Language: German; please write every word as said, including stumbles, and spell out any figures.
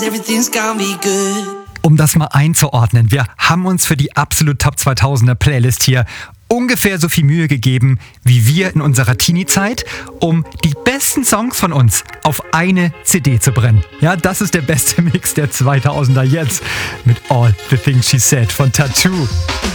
Everything's gonna be good. Um das mal einzuordnen, wir haben uns für die Absolut Top zweitausender Playlist hier ungefähr so viel Mühe gegeben wie wir in unserer Teenie-Zeit, um die besten Songs von uns auf eine C D zu brennen. Ja, das ist der beste Mix der zweitausender jetzt mit All the Things She Said von Tattoo.